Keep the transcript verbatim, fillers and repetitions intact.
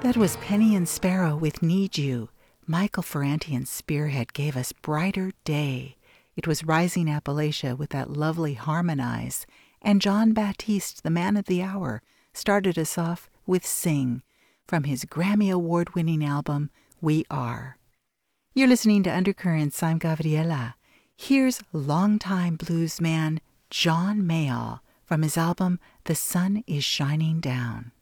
That was Penny and Sparrow with Need You. Michael Ferranti and Spearhead gave us Brighter Day. It was Rising Appalachia with that lovely Harmonize. And John Baptiste, the man of the hour, started us off with Sing from his Grammy Award-winning album, We Are. You're listening to Undercurrents. I'm Gabriela. Here's longtime blues man John Mayall from his album The Sun is Shining Down.